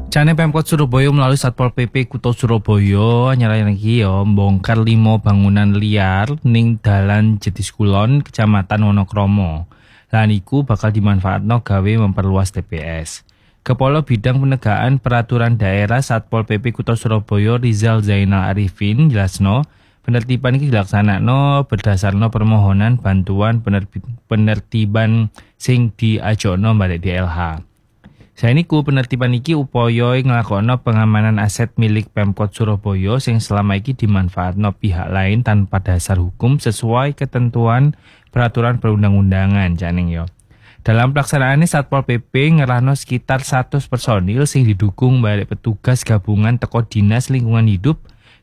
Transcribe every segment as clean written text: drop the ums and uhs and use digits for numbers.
Jane Pemkot Surabaya melalui Satpol PP Kutha Surabaya nyarani iki ya mbongkar 5 bangunan liar ning Dalan Jetis Kulon, Kecamatan Wonokromo. Lan iku bakal dimanfaatno gawe memperluas TPS. Kepala Bidang Penegakan Peraturan Daerah Satpol PP Kutha Surabaya Rizal Zainal Arifin jelasno penertiban iki dilaksanakno berdasarno permohonan bantuan penertiban sing diajokno balik DLH. Saeniku penertiban iki upaya nglakokno pengamanan aset milik Pemkot Surabaya sing selama iki dimanfaatno pihak lain tanpa dasar hukum sesuai ketentuan peraturan perundang-undangan janing yo. Dalam pelaksanaannya Satpol PP ngerahno sekitar 100 personil sing didukung balik petugas gabungan teko Dinas Lingkungan Hidup,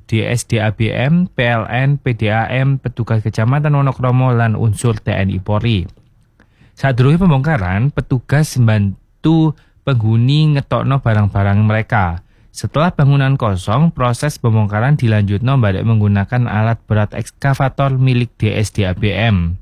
DSDABM, PLN, PDAM, petugas Kecamatan Wonokromo lan unsur TNI Polri. Sadurunge pembongkaran, petugas membantu penghuni ngetokno barang-barang mereka. Setelah bangunan kosong, proses pembongkaran dilanjutno balik menggunakan alat berat ekskavator milik DSDABM.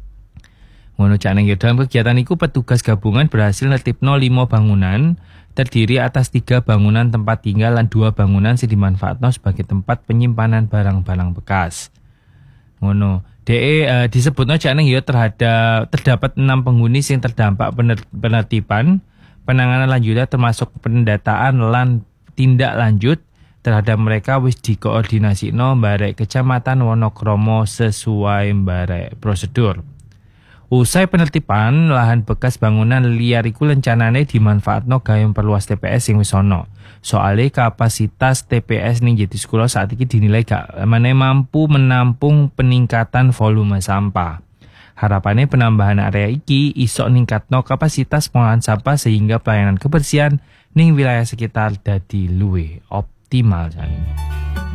Ngono caneng ya, dalam kegiatan itu petugas gabungan berhasil nertibno 5 bangunan, terdiri atas 3 bangunan tempat tinggal dan 2 bangunan yang dimanfaatno sebagai tempat penyimpanan barang-barang bekas. Ngono. Disebutno caneng ya terdapat 6 penghuni yang terdampak penertiban. Penanganan lanjutnya termasuk pendataan lan tindak lanjut terhadap mereka wis dikoordinasino barek Kecamatan Wonokromo sesuai barek prosedur. Usai penertiban, lahan bekas bangunan liar iku rencanane dimanfaatno gawe memperluas TPS sing wis ana. Soale kapasitas TPS ning Jetis Kulon saat ini dinilai gak mampu menampung peningkatan volume sampah. Harapannya penambahan area iki iso ningkatno kapasitas pengolahan sampah sehingga pelayanan kebersihan ning wilayah sekitar dadi luwih optimal.